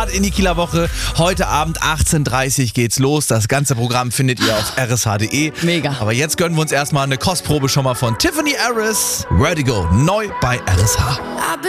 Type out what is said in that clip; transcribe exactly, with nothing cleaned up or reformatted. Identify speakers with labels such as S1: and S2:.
S1: Start in die Kieler Woche. Heute Abend achtzehn Uhr dreißig geht's los. Das ganze Programm findet ihr auf r s h punkt d e.
S2: Mega.
S1: Aber jetzt gönnen wir uns erstmal eine Kostprobe schon mal von Tiffany Harris. Ready Go, neu bei R S H.